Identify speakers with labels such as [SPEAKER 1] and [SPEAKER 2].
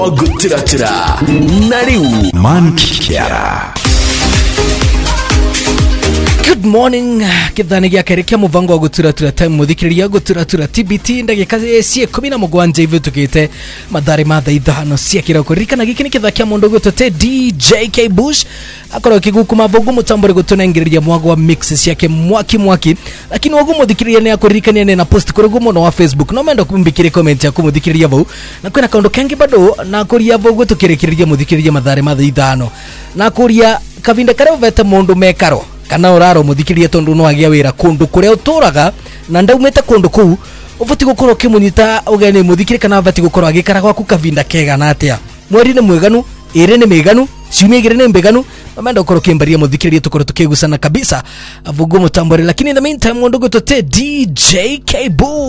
[SPEAKER 1] Gutira Nariu Mankiara. Good morning. Kithani gya kerekia muvango wa gutira time muthikiriria gutira TBT ndagika cie 17 hivi tukite madhari madha ithano cia kiroko rikana giki ni kithakia mundu gutote DJ Bush akoro kigukuma vogu mutambore gutunengereria mwago wa mixes yake mwaki lakini wagu muthikiriria ni akurikania ne na post kurugumo no wa Facebook no mendo kumbikire comment ya kumuthikiriria vau na kwena kaundo kengi bado na kuria vogu tukirekereria muthikiriria madhari madha ithano na kuria kavinda kare vete mundu mekaro kana uraro muthikiria tondu no agia wira kundu kuria uturaga na ndaumete kundu ku ufati gukorwo kimunyita ugene muthikire kana ufati gukorwo agikara gwaku kavinda kega na atia mweri ni mweganu ire ni meganu ciumia igire ni mbeganu amenda ukorwo kimbaria muthikiria tukorwo tukigusana kabisa avugo mutambore lakini in the meantime mundu gutote DJ Boo